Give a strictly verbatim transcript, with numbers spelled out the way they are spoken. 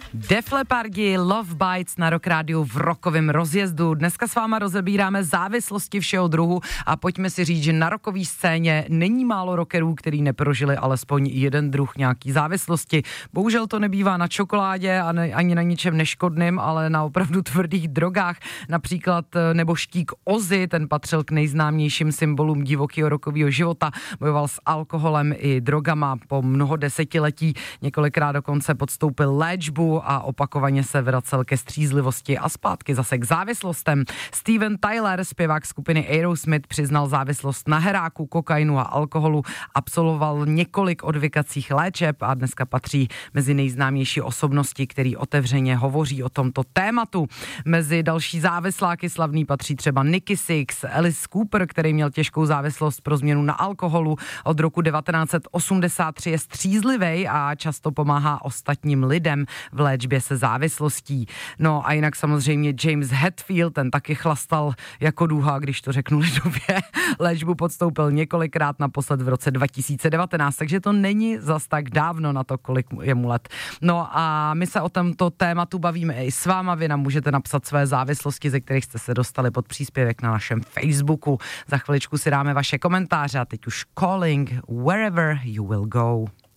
Def Leppardi, Love Bites na Rock Rádiu v rockovém rozjezdu. Dneska s váma rozebíráme závislosti všeho druhu a pojďme si říct, že na rockové scéně není málo rockerů, který neprožili alespoň jeden druh nějaký závislosti. Bohužel to nebývá na čokoládě a ne, ani na ničem neškodným, ale na opravdu tvrdých drogách. Například nebo štík Ozzy, ten patřil k nejznámějším symbolům divokého rockového života. Bojoval s alkoholem i drogama po mnoho desetiletí. Několikrát dokonce podstoupil léčbu a opakovaně se vracel ke střízlivosti a zpátky zase k závislostem. Steven Tyler, zpěvák skupiny Aerosmith, přiznal závislost na heráku, kokainu a alkoholu, absolvoval několik odvykacích léčeb a dneska patří mezi nejznámější osobnosti, který otevřeně hovoří o tomto tématu. Mezi další závisláky slavný patří třeba Nicky Sixx, Alice Cooper, který měl těžkou závislost pro změnu na alkoholu. Od roku devatenáct set osmdesát tři je střízlivej a často pomáhá ostatním lidem v léčbě se závislostí. No a jinak samozřejmě James Hetfield, ten taky chlastal jako duha, když to řeknu lidově. Léčbu podstoupil několikrát, naposled v roce dva tisíce devatenáct, takže to není zas tak dávno na to, kolik je mu let. No a my se o tomto tématu bavíme i s váma, vy nám můžete napsat své závislosti, ze kterých jste se dostali pod příspěvek na našem Facebooku. Za chviličku si dáme vaše komentáře a teď už Calling Wherever You Will Go.